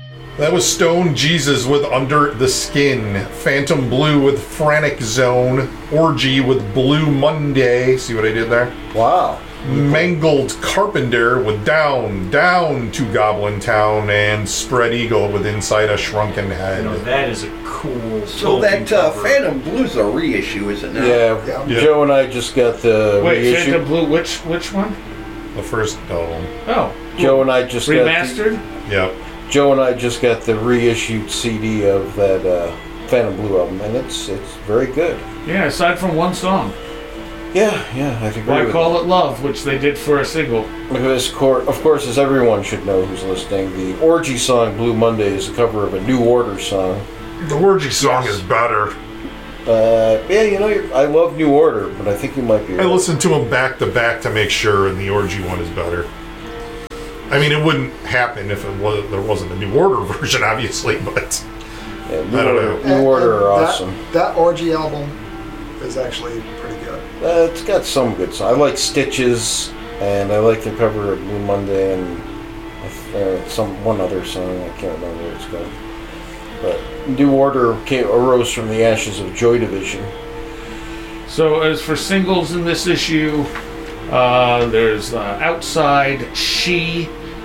That was Stone Jesus with Under the Skin. Phantom Blue with Frantic Zone. Orgy with Blue Monday. See what I did there? Wow. Mangled Carpenter with Down to Goblin Town. And Spread Eagle with Inside a Shrunken Head. You know, that is a cool. So that Phantom Blue's a reissue, is it now? Yeah. Joe and I just got the reissue. Phantom Blue, which one? The first album. Oh. Joe and I just remastered? Yep. Joe and I just got the reissued CD of that Phantom Blue album, and it's very good. Yeah, aside from one song. Yeah, I think. Why Call It Love, which they did for a single. Because, of course, as everyone should know who's listening, the Orgy song Blue Monday is a cover of a New Order song. The Orgy song is better. Yeah, I love New Order, but I think you might be right. I listened to them back to back to make sure, and the Orgy one is better. I mean, it wouldn't happen if there wasn't a New Order version, obviously, but yeah, I don't know. New Order are awesome. That Orgy album is actually pretty good. It's got some good songs. I like Stitches, and I like the cover of Blue Monday, and one other song. I can't remember what it's called. But New Order arose from the ashes of Joy Division. So as for singles in this issue, there's Outside, She,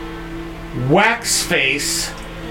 Waxface,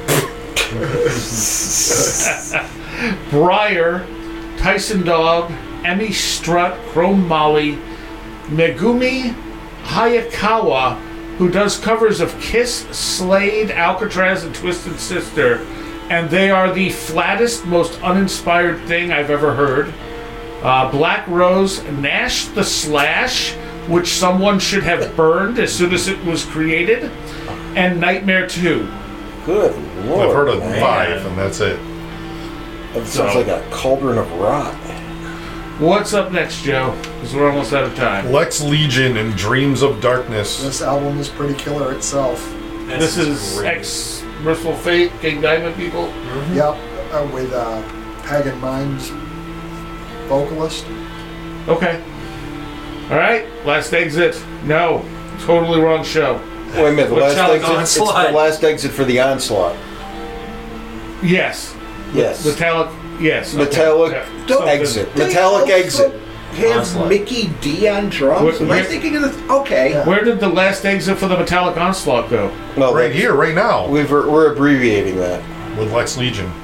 Briar, Tyson Dog, Emmy Strut, Chrome Molly, Megumi Hayakawa, who does covers of Kiss, Slade, Alcatraz, and Twisted Sister, and they are the flattest, most uninspired thing I've ever heard. Black Rose, Nash the Slash, which someone should have burned as soon as it was created, and Nightmare 2. Good Lord. I've heard of 5, and that's it. That sounds like a cauldron of rot. What's up next, Joe? Because we're almost out of time. Lex Legion and Dreams of Darkness. This album is pretty killer itself. This is ex-Merciful Fate, King Diamond people? Mm-hmm. Yep, with Pagan Minds vocalist. Okay. Alright, Last Exit. No, totally wrong show. Wait a minute, the last Metallic exit. It's the last exit for the Onslaught. Yes. Yes. Metallic. Yes. Metallic exit. Metallic exit. Have Onslaught. Mickey D on drums? Am I thinking of this? Okay. Where did the last exit for the Metallic Onslaught go? Well, right here, right now. We're abbreviating that. With Lex Legion.